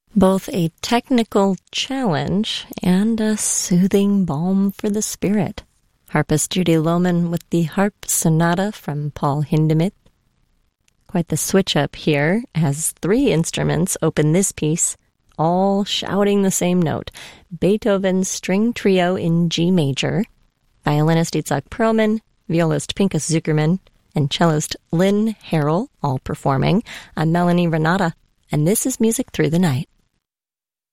Both a technical challenge and a soothing balm for the spirit. Harpist Judy Lohman with the Harp Sonata from Paul Hindemith. Quite the switch up here, as 3 instruments open this piece, all shouting the same note. Beethoven's String Trio in G major, violinist Itzhak Perlman, violist Pinchas Zukerman, and cellist Lynn Harrell, all performing. I'm Melanie Renata, and this is Music Through the Night.